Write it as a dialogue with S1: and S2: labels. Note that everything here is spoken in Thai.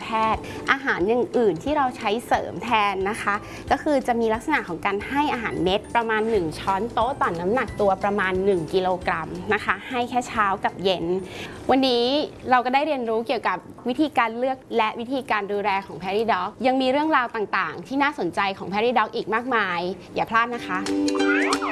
S1: ทย์อาหารอย่างอื่นที่เราใช้เสริมแทนนะคะก็คือจะมีลักษณะของการให้อาหารเม็ดประมาณ1ช้อนโต๊ะต่อน้ำหนักตัวประมาณ1กิโลกรัมนะคะให้แค่เช้ากับเย็นวันนี้เราก็ได้เรียนรู้เกี่ยวกับวิธีการเลือกและวิธีการดูแลของ PerryDog ยังมีเรื่องราวต่างๆที่น่าสนใจของ PerryDog อีกมากมายอย่าพลาดนะคะ